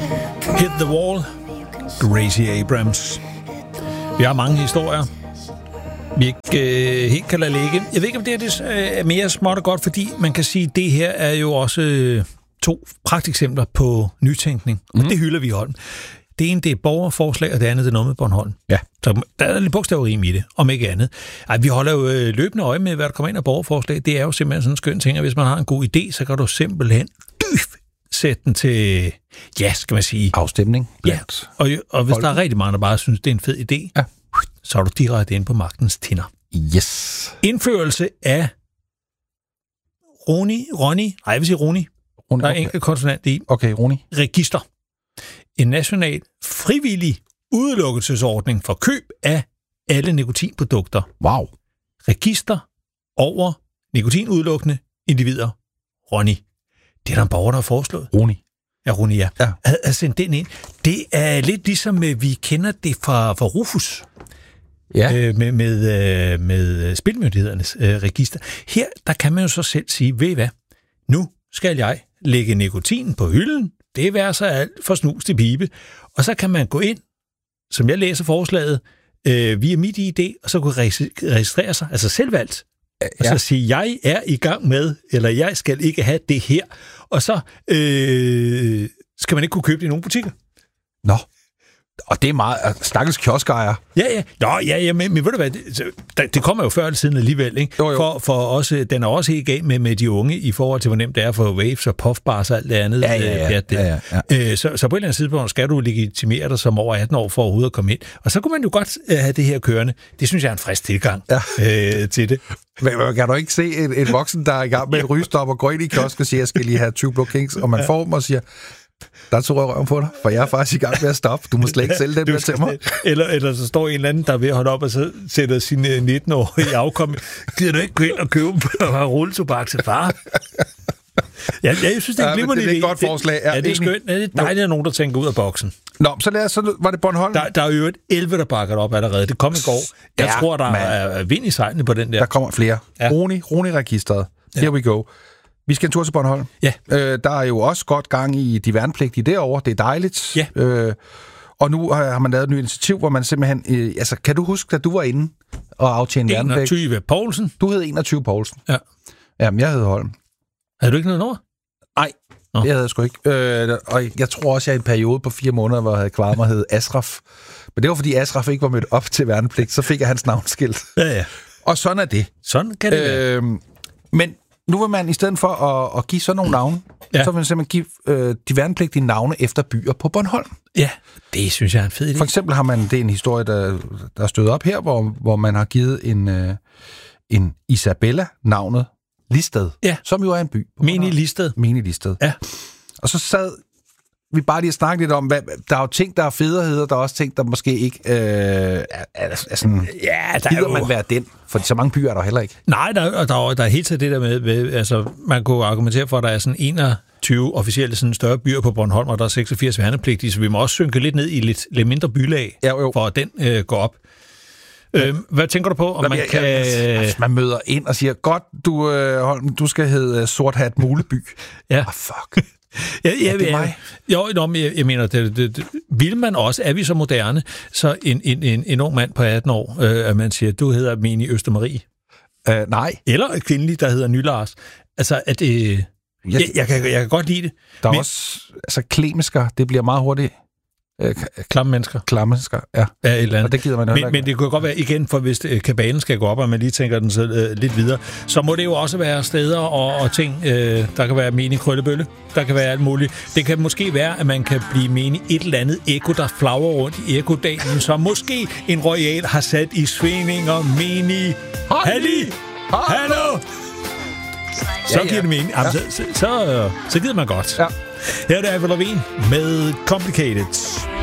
Hit the Wall, Gracie Abrams. Vi har mange historier, vi ikke helt kan lade ligge. Jeg ved ikke, om det er mere småt og godt, fordi man kan sige, at det her er jo også 2 pragteksempler på nytænkning, og det hylder vi i Holm. Det ene, det er borgerforslag, og det andet, det er noget med Bornholm. Ja. Så der er lidt bogstaverim i det, om ikke andet. Vi holder jo løbende øje med, hvad der kommer ind af borgerforslag. Det er jo simpelthen sådan en skøn ting, at hvis man har en god idé, så kan du simpelthen sætte den til, ja, skal man sige... afstemning. Ja, og hvis der er rigtig mange, der bare synes, det er en fed idé, så er du direkte inde på magtens tinder. Yes. Indførelse af Roni. Der er enkelt konsonant i. Okay, Roni. Register. En national frivillig udelukkelsesordning for køb af alle nikotinprodukter. Wow. Register over nikotinudelukkende individer. Roni. Det er der en borger, der har foreslået. Roni, ja. Har sendt den ind. Det er lidt ligesom, vi kender det fra Rufus. Ja. Med spilmyndighedernes register. Her, der kan man jo så selv sige, ved I hvad? Nu skal jeg lægge nikotin på hylden. Det er så alt for snus til pibe. Og så kan man gå ind, som jeg læser forslaget, via mit ID, og så kunne registrere sig, altså selvvalgt. Og så sige, jeg er i gang med, eller jeg skal ikke have det her. Og så skal man ikke kunne købe det i nogle butikker. Nå. Og det er meget... Stakkels kioskejer. Ja, men ved du hvad, det kommer jo før eller siden alligevel, ikke? Jo. For også, den er også helt galt med de unge i forhold til, hvor nemt det er for waves og puffbars og alt det andet. Ja. Så på et eller andet tidspunkt skal du legitimere dig som over 18 år for overhovedet at komme ind. Og så kunne man jo godt have det her kørende. Det synes jeg er en frisk tilgang til det. Men kan du ikke se en voksen, der er i gang med et rygestop og går ind i kiosk og siger, jeg skal lige have 20 Blå Kings, og man får dem og siger... Der er 2 røven på dig, for jeg er faktisk i gang med at stoppe. Du må slet ikke sælge den der til mig. Eller så står en eller anden, der er ved at holde op, og så sætter sine 19-årige afkom. Gider du ikke gå ind og købe og rulle tobak til far? Ja, jeg synes, det er en glimrende idé. Det er et godt forslag. Ja, det er skønt. Det er dejligt, at der er nogen, der tænker ud af boksen. Nå, så var det Bornholm. Der er jo et 11, der bakker op allerede. Det kom i går. Jeg tror, der er vind i sejlene på den der. Der kommer flere. Ja. Roni-registeret. Here we go. Vi skal en tur til Bornholm. Ja. Der er jo også godt gang i de værnepligtige derovre. Det er dejligt. Ja. Og nu har man lavet et nyt initiativ, hvor man simpelthen... kan du huske, at du var inde og aftjene værnepligt? 21 Poulsen. Du hed 21 Poulsen. Ja. Jamen, jeg hed Holm. Havde du ikke noget nummer? Nej, det havde jeg sgu ikke. Og jeg tror også, jeg i en periode på 4 måneder, hvor jeg havde klaret mig, hed Asraf. Men det var, fordi Asraf ikke var mødt op til værnepligt. Så fik jeg hans navnskilt. Ja. Og sådan er det. Sådan kan det være. Men nu vil man i stedet for at give sådan nogle navne, så vil man simpelthen give de værnepligtige navne efter byer på Bornholm. Ja, det synes jeg er en fed idé. For eksempel har man, det er en historie, der er stødt op her, hvor man har givet en Isabella navnet Listed, som jo er en by. Mini Listed. Ja. Og så sad vi bare lige at snakke lidt om, der er jo ting, der er federheder, der er også ting, der måske ikke er sådan... Ja, der gider man være den? For så mange byer er der heller ikke. Nej, der er helt til det der med, altså man kunne argumentere for, at der er sådan 21 officielle sådan større byer på Bornholm, og der er 86 værnepligtige, så vi må også synke lidt ned i lidt mindre bylag, for at den går op. Hvad tænker du på, om man kan... Altså, man møder ind og siger, godt, Holm, du skal hedde Sort Hat Muleby. Ja. Fuck. Jeg mener, det vil man også, er vi så moderne, så en ung mand på 18 år, at man siger, du hedder Mini Østermarie. Nej. Eller et kvindelig, der hedder Nylars. Altså, at jeg kan godt lide det. Der er også, altså klemisker, det bliver meget hurtigt. Klamme mennesker. Ja. Ja, et eller andet. Og det gider man ikke. Men det kunne godt være igen, for hvis kabalen skal gå op, og man lige tænker den så lidt videre, så må det jo også være steder og ting. Der kan være menig krøllebølle, der kan være alt muligt. Det kan måske være, at man kan blive menig et eller andet ekko, der flagrer rundt i ekkodalen, som måske en royal har sat i svingninger, menig Hallo! Så giver det mening. Jamen, så gider man godt. Ja. Her er det Avril Lavigne med Complicated.